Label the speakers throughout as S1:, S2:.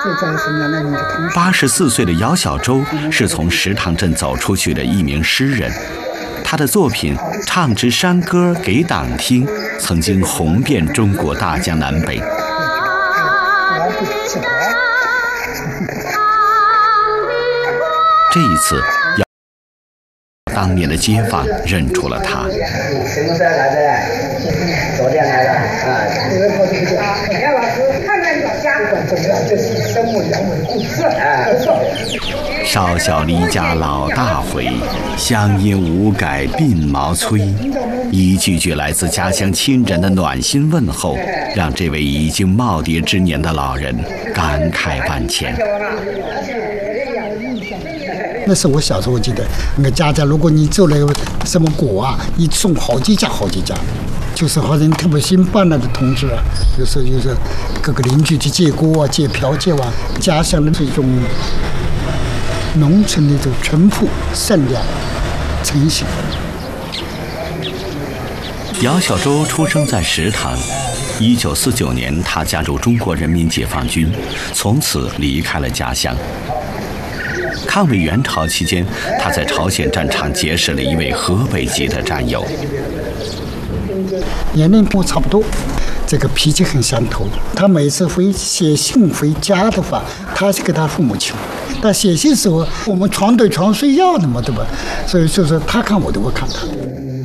S1: 84岁的姚小舟是从石塘镇走出去的一名诗人，他的作品《唱支山歌给党听》曾经红遍中国大江南北。这一次，当年的街坊认出了他。
S2: 什么时候来的？昨天来的啊。杨老师，看看老家。这是生母养母的故事啊。
S1: 少小离家老大回，乡音无改鬓毛衰。一句句来自家乡亲人的暖心问候，让这位已经耄耋之年的老人感慨万千。
S3: 那是我小时候，我记得那个家家，如果你做了什么果啊，一送好几家，就是好像特别新办了的同志啊，有时候就是各个邻居去借锅啊、借瓢、借碗，家乡的这种农村的这种淳朴、善良、诚信。
S1: 姚小舟出生在石塘，1949年他加入中国人民解放军，从此离开了家乡。抗美援朝期间，他在朝鲜战场结识了一位河北籍的战友，
S3: 年龄跟我差不多，这个脾气很相投。他每次写信回家的话，他是给他父母亲，但写信时候我们床对床睡觉的嘛，对吧？所以就是他看我的，我看他的。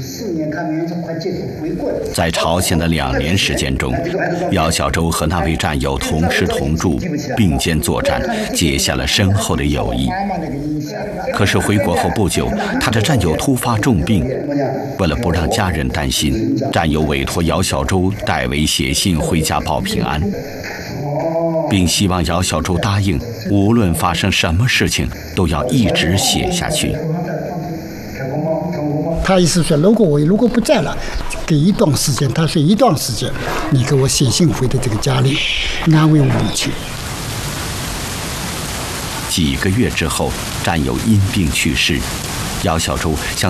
S1: 在朝鲜的2年时间中，姚小舟和那位战友同吃同住，并肩作战，结下了深厚的友谊。可是回国后不久，他的战友突发重病，为了不让家人担心，战友委托姚小舟代为写信回家报平安，并希望姚小舟答应，无论发生什么事情，都要一直写下去。
S3: 他意思说，如果不在了，给一段时间，他说一段时间，你给我写信回到这个家里，安慰我母亲。
S1: 几个月之后，战友因病去世，姚小舟向